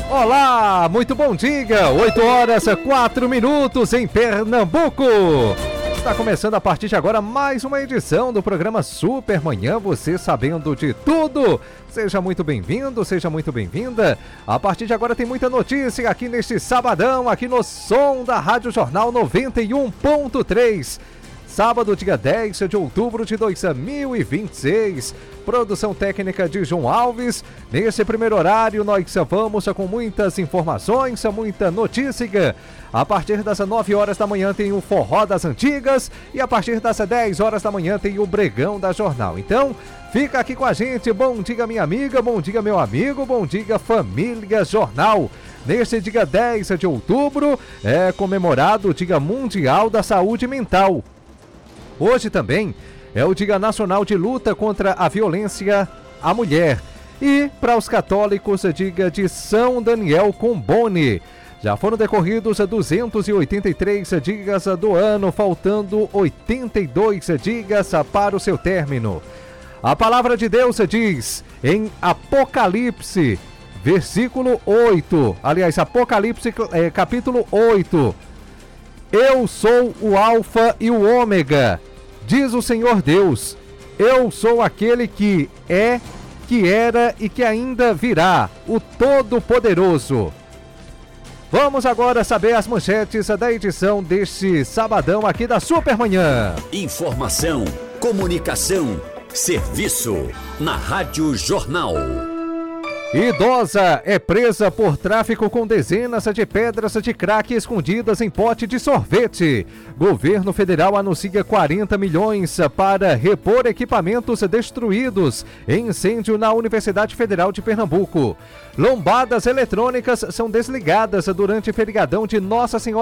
Olá, muito bom dia, 8 horas 4 minutos em Pernambuco. Está começando a partir de agora mais uma edição do programa Super Manhã, você sabendo de tudo. Seja muito bem-vindo, seja muito bem-vinda. A partir de agora tem muita notícia aqui neste sabadão, aqui no som da Rádio Jornal 91.3. Sábado, dia 10 de outubro de 2026. Produção técnica de João Alves. Nesse primeiro horário, nós vamos com muitas informações, muita notícia. A partir das 9 horas da manhã tem o Forró das Antigas e a partir das 10 horas da manhã tem o Bregão da Jornal. Então, fica aqui com a gente. Bom dia, minha amiga, bom dia, meu amigo, bom dia, família Jornal. Neste dia 10 de outubro é comemorado o Dia Mundial da Saúde Mental. Hoje também é o Dia Nacional de Luta contra a Violência à Mulher. E para os católicos, Dia de São Daniel Comboni. Já foram decorridos 283 dias do ano, faltando 82 dias para o seu término. A palavra de Deus diz em Apocalipse, versículo 8, aliás, Apocalipse capítulo 8. Eu sou o Alfa e o Ômega, diz o Senhor Deus. Eu sou aquele que é, que era e que ainda virá, o Todo-Poderoso. Vamos agora saber as manchetes da edição deste sabadão aqui da Supermanhã. Informação, comunicação, serviço na Rádio Jornal. Idosa é presa por tráfico com dezenas de pedras de crack escondidas em pote de sorvete. Governo federal anuncia 40 milhões para repor equipamentos destruídos em incêndio na Universidade Federal de Pernambuco. Lombadas eletrônicas são desligadas durante feriadão de Nossa Senhora